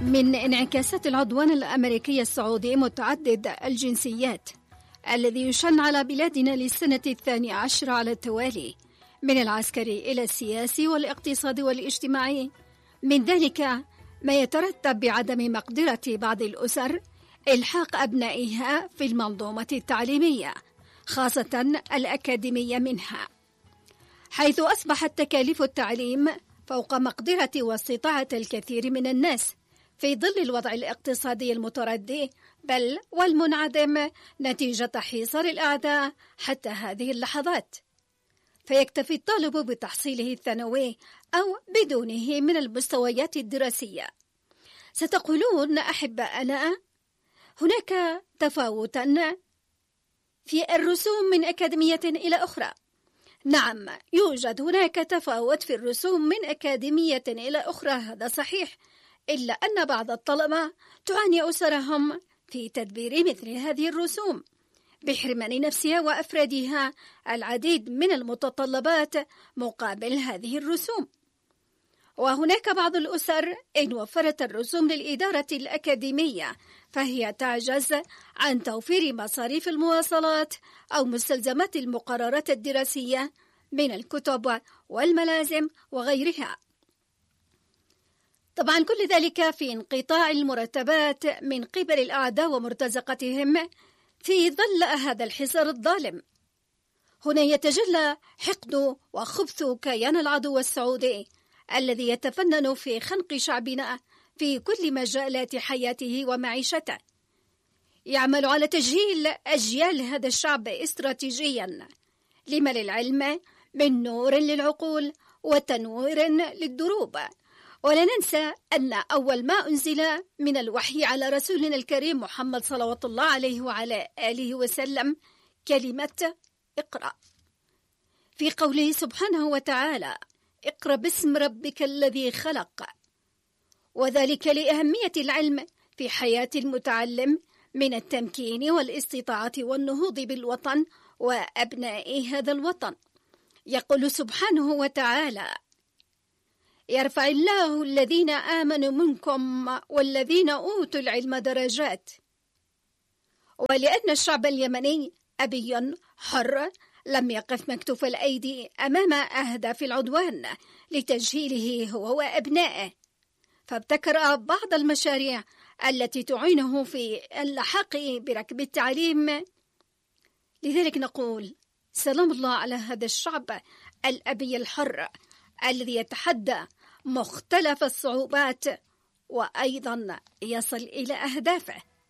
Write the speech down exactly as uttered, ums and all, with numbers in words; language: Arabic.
من انعكاسات العدوان الأمريكي السعودي متعدد الجنسيات الذي يشن على بلادنا للسنة الثانية عشر على التوالي، من العسكري إلى السياسي والاقتصادي والاجتماعي، من ذلك ما يترتب بعدم مقدرة بعض الأسر إلحاق أبنائها في المنظومة التعليمية، خاصة الأكاديمية منها، حيث أصبحت تكاليف التعليم فوق مقدرة واستطاعة الكثير من الناس في ظل الوضع الاقتصادي المتردي بل والمنعدم نتيجة حصار الأعداء حتى هذه اللحظات، فيكتفي الطالب بتحصيله الثانوي أو بدونه من المستويات الدراسية. ستقولون أحباءنا هناك تفاوتا في الرسوم من أكاديمية إلى أخرى. نعم، يوجد هناك تفاوت في الرسوم من أكاديمية إلى أخرى، هذا صحيح، إلا أن بعض الطلبة تعاني أسرهم في تدبير مثل هذه الرسوم بحرمان نفسها وأفرادها العديد من المتطلبات مقابل هذه الرسوم. وهناك بعض الأسر إن وفرت الرسوم للإدارة الأكاديمية فهي تعجز عن توفير مصاريف المواصلات أو مستلزمات المقررات الدراسية من الكتب والملازم وغيرها. طبعا كل ذلك في انقطاع المرتبات من قبل الأعداء ومرتزقتهم في ظل هذا الحصار الظالم. هنا يتجلى حقد وخبث كيان العدو السعودي الذي يتفنن في خنق شعبنا في كل مجالات حياته ومعيشته، يعمل على تجهيل أجيال هذا الشعب استراتيجيا لما للعلم من نور للعقول وتنوير للدروب. ولا ننسى أن أول ما أنزل من الوحي على رسولنا الكريم محمد صلوات الله عليه وعلى آله وسلم كلمة اقرأ، في قوله سبحانه وتعالى: اقرأ باسم ربك الذي خلق، وذلك لأهمية العلم في حياة المتعلم من التمكين والاستطاعة والنهوض بالوطن وأبناء هذا الوطن. يقول سبحانه وتعالى: يرفع الله الذين آمنوا منكم والذين أوتوا العلم درجات. ولأن الشعب اليمني أبي حر لم يقف مكتوف الأيدي أمام أهداف العدوان لتجهيله هو وأبنائه، فابتكر بعض المشاريع التي تعينه في اللحاق بركب التعليم. لذلك نقول سلام الله على هذا الشعب الأبي الحر الذي يتحدى مختلف الصعوبات وأيضا يصل إلى أهدافه.